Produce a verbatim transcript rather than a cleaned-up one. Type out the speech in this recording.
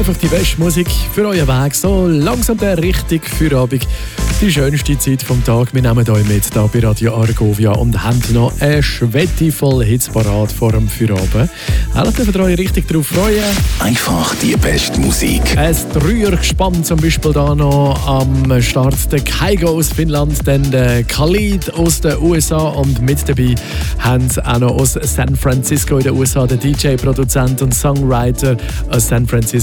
Einfach die beste Musik für euren Weg, so langsam der richtig Feierabend. Die schönste Zeit vom Tag. Wir nehmen euch mit hier bei Radio Argovia und haben noch eine Schwette voll Hits parat vor dem Feierabend. Alle dürfen euch richtig darauf freuen. Einfach die beste Musik. Ein Dreiergespann zum Beispiel da noch am Start. Der Kaigo aus Finnland, dann der Khalid aus den U S A und mit dabei haben sie auch noch aus San Francisco in den U S A den D J, Produzent und Songwriter aus San Francisco.